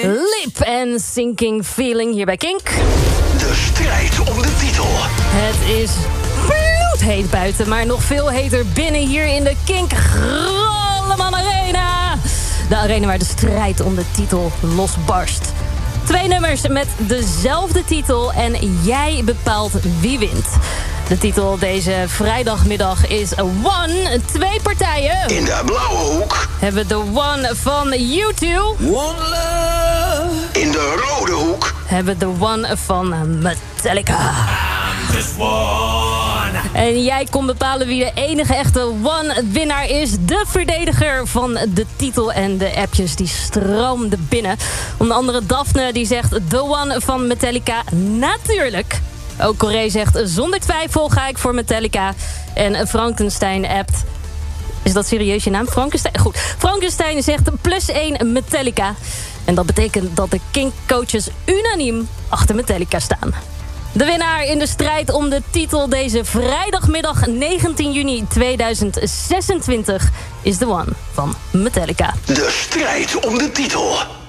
Lip en Sinking Feeling hier bij Kink. De strijd om de titel. Het is bloedheet buiten, maar nog veel heter binnen hier in de Kink Grolleman Arena. De arena waar de strijd om de titel losbarst. 2 nummers met dezelfde titel en jij bepaalt wie wint. De titel deze vrijdagmiddag is One. 2 partijen. In de blauwe hoek hebben we The One van U2. One Love. In de rode hoek hebben we The One van Metallica. I'm just one. En jij kon bepalen wie de enige echte One-winnaar is. De verdediger van de titel en de appjes die stroomden binnen. Onder andere Daphne die zegt The One van Metallica natuurlijk. Ook Coré zegt zonder twijfel ga ik voor Metallica. En Frankenstein appt. Is dat serieus je naam? Frankenstein? Goed. Frankenstein zegt +1 Metallica. En dat betekent dat de Kink-coaches unaniem achter Metallica staan. De winnaar in de strijd om de titel deze vrijdagmiddag 19 juni 2026 is The One van Metallica. De strijd om de titel.